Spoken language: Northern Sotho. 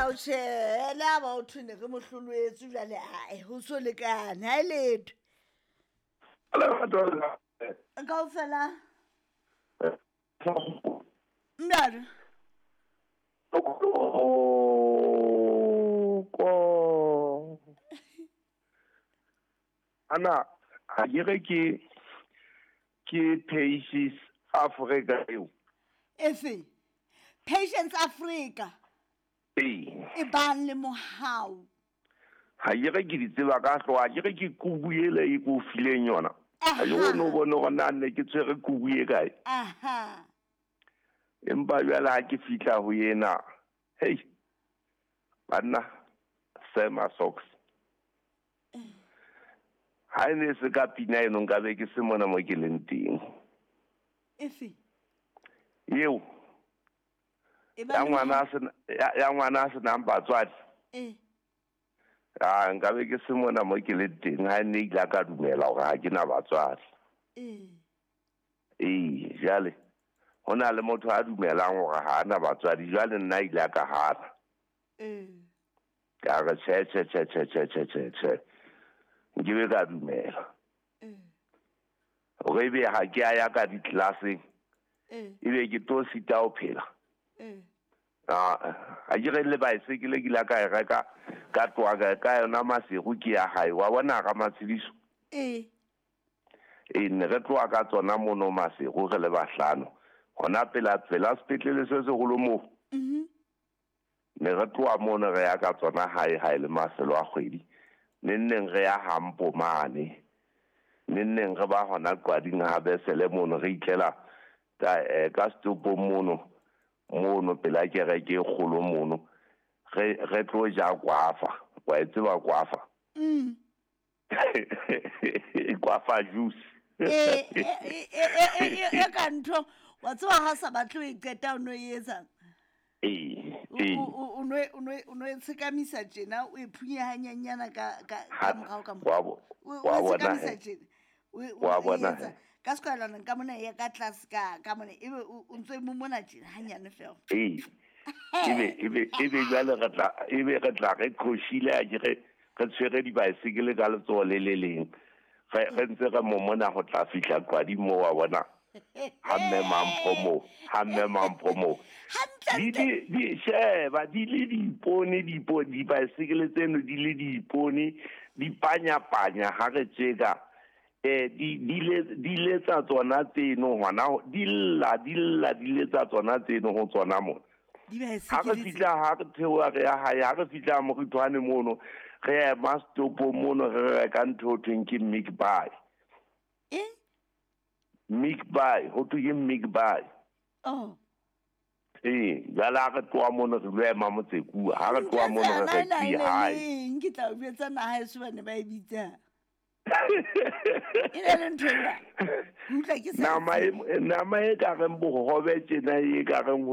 o tshela ba o thune re mohlolwetse jwale ai ho so lekane ha letho nka o fela mdalo ana a dire ke Patience Africa eo efe Patience Africa e bang le mohau ha dire ke ditseba ka hlo a dire ke kubuele e go fileng yona a yo no bona gona nne ke tsere kubuye kae aha empa jwale ha ke fitla ho yena hey bana sema socks ha ne se ka pina eno nka be ke se mona mo ke leng teng efe yeo ya ngwana se namba tswadi nka be ke se mona mo ke leng teng ha ne ile ka dumela hore ha ke na batswadi jale hona le motho a dumelang hore ha ana batswadi jwale nna ile ka hana ka re che ngibe ka dumela o be ha ke ya ka di classing ibe ke to sita o phela a dire le ba se ke le la ka reka ka twa ka yona masego ke ya hae wa bona ga matshidiso ne re tloa ka tsona mono masego re le bahlano gona pela sepetlele se se golo mo ne re tloa mono re ya ka tsona hae le maselo a kgwedi nenneng re ya hampo mane nenneng re ba hona qwading ha besele mono re itlela ka stopo mono pela ke re ke golo mono re tlo ja kwafa wa itseba kwafa kwafa juice e ka ntho wa tswa ha sa batlo e qeta o no yetsa o no tshekamisa tjena o iphunya hanyanyana ka morao ka mo wa bona ka sekala nka mona ya ka class ka mona ebe o ntse mo mona tjena hanyane fela ebe jwale re tla re khoshile a dire re tshwere di bicycle ka letso le leng re ntse re mo mona go tla fihla kwadi mo wa bona hamme mampomo di sheba di le dipone di bicycle tseno di le dipone di panya ha re tseka di letsa tsona tseno hona di letsa tsona tseno go tsona mo ha re fitla ha re theoa re ya hae ha re fitla mo Rithwane mono re ya mastopo mono re ka ntho thweng ke Mikbai ho tu ye Mikbai jala re tloa mono re lo ema motsekua ha re tloa mono re tsi hae ke tla o betsa na hae se bane ba e bitsa ina le ntwenga nama e ka reng bogobe tjena e ka reng